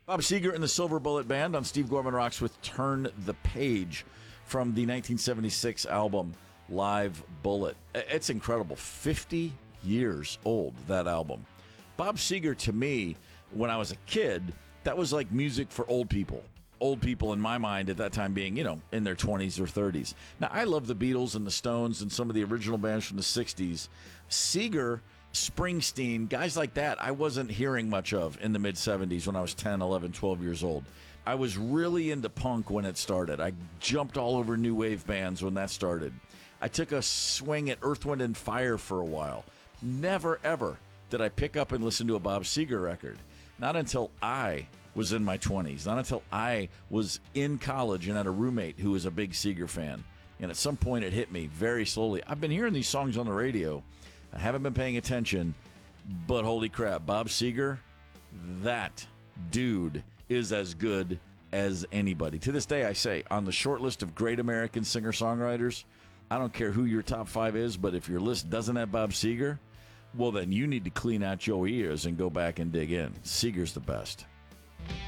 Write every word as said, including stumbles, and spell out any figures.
Bob Seger and the Silver Bullet Band on Steve Gorman Rocks with Turn the Page from the nineteen seventy-six album Live Bullet. It's incredible. fifty years old, that album. Bob Seger, to me, when I was a kid, that was like music for old people. Old people in my mind at that time being, you know, in their twenties or thirties. Now, I love the Beatles and the Stones and some of the original bands from the sixties. Seger, Springsteen, guys like that, I wasn't hearing much of in the mid-seventies when I was ten, eleven, twelve years old. I was really into punk when it started. I jumped all over new wave bands when that started. I took a swing at Earth, Wind, and Fire for a while. Never, ever did I pick up and listen to a Bob Seger record. Not until I was in my twenties. Not until I was in college and had a roommate who was a big Seger fan. And at some point it hit me very slowly. I've been hearing these songs on the radio. I haven't been paying attention, but holy crap, Bob Seger, that dude is as good as anybody. To this day, I say, on the short list of great American singer-songwriters, I don't care who your top five is, but if your list doesn't have Bob Seger, well, then you need to clean out your ears and go back and dig in. Seger's the best.